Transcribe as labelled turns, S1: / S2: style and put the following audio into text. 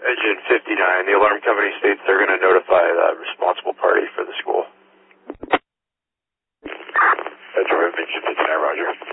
S1: Engine 59, the alarm company states they're going to notify the responsible party for the school.
S2: That's right, Engine 59, roger.